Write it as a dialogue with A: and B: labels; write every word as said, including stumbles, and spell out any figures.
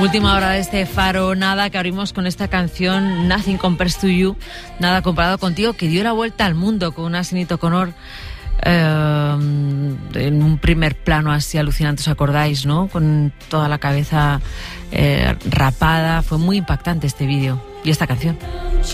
A: Última hora de este Faro Nada, que abrimos con esta canción Nothing Compares to You, nada comparado contigo, que dio la vuelta al mundo con una Sinead O'Connor eh, en un primer plano así alucinante, ¿os acordáis, no? Con toda la cabeza eh, rapada. Fue muy impactante este vídeo y esta canción.